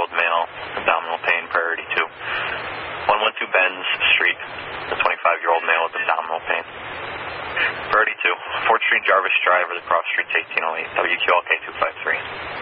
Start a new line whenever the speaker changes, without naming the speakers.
25-year-old male, abdominal pain, priority 2. 112 Benz Street, a 25-year-old male with abdominal pain. Priority 2. 4th Street, Jarvis Drive, or the cross streets 1808, WQLK 253.